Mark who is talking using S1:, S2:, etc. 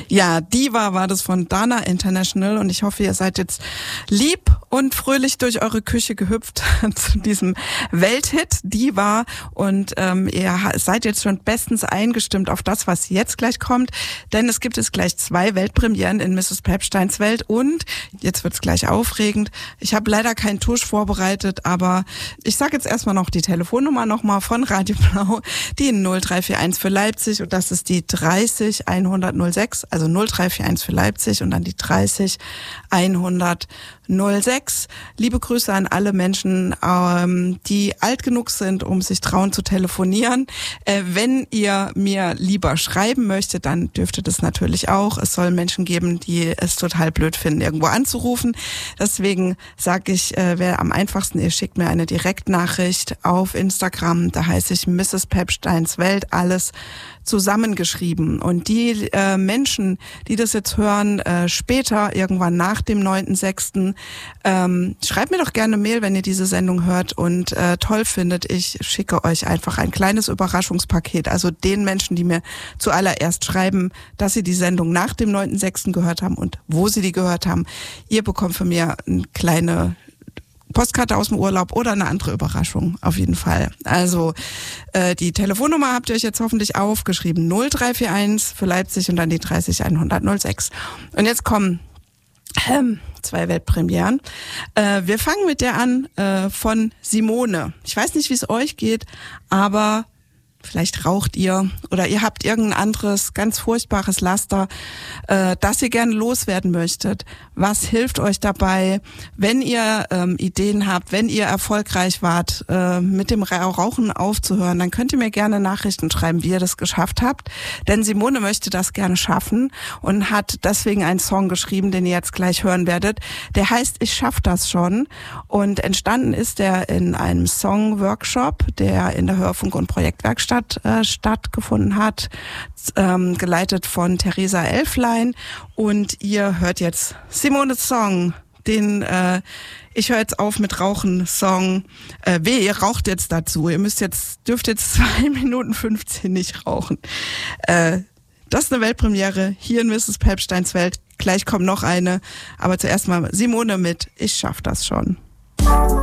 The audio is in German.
S1: Ja, Diva war das von Dana International und ich hoffe, ihr seid jetzt lieb und fröhlich durch eure Küche gehüpft zu diesem Welthit Diva und ihr seid jetzt schon bestens eingestimmt auf das, was jetzt gleich kommt, denn es gibt jetzt gleich 2 Weltpremieren in Mrs. Pepsteins Welt und jetzt wird's gleich aufregend. Ich habe leider keinen Tusch vorbereitet, aber ich sage jetzt erstmal noch die Telefonnummer nochmal von Radio Blau, die 0341 für Leipzig und das ist die 30 106, also 0341 für Leipzig und dann die 30 106. Liebe Grüße an alle Menschen, die alt genug sind, um sich trauen zu telefonieren. Wenn ihr mir lieber schreiben möchtet, dann dürfte das natürlich auch. Es soll Menschen geben, die es total blöd finden, irgendwo anzurufen. Deswegen sage ich, wäre am einfachsten, ihr schickt mir eine Direktnachricht auf Instagram. Da heiße ich Mrs. Pepsteins Welt, alles zusammengeschrieben. Und die Menschen, die das jetzt hören, später, irgendwann nach dem 9.6., schreibt mir doch gerne eine Mail, wenn ihr diese Sendung hört und toll findet. Ich schicke euch einfach ein kleines Überraschungspaket. Also den Menschen, die mir zuallererst schreiben, dass sie die Sendung nach dem 9.6. gehört haben und wo sie die gehört haben. Ihr bekommt von mir eine kleine Postkarte aus dem Urlaub oder eine andere Überraschung, auf jeden Fall. Also die Telefonnummer habt ihr euch jetzt hoffentlich aufgeschrieben. 0341 für Leipzig und dann die 30 106. Und jetzt kommen 2 Weltpremieren. Wir fangen mit der an von Simone. Ich weiß nicht, wie es euch geht, aber vielleicht raucht ihr oder ihr habt irgendein anderes ganz furchtbares Laster, das ihr gerne loswerden möchtet. Was hilft euch dabei, wenn ihr Ideen habt, wenn ihr erfolgreich wart, mit dem Rauchen aufzuhören, dann könnt ihr mir gerne Nachrichten schreiben, wie ihr das geschafft habt. Denn Simone möchte das gerne schaffen und hat deswegen einen Song geschrieben, den ihr jetzt gleich hören werdet. Der heißt Ich schaff das schon und entstanden ist der in einem Song-Workshop, der in der Hörfunk- und Projektwerkstatt stattgefunden hat, geleitet von Theresa Elflein. Und ihr hört jetzt Simones Song, den Ich höre jetzt auf mit Rauchen Song. Ihr raucht jetzt dazu. Ihr dürft jetzt 2 Minuten 15 nicht rauchen. Das ist eine Weltpremiere hier in Mrs. Pepsteins Welt. Gleich kommt noch eine. Aber zuerst mal Simone mit Ich schaff das schon.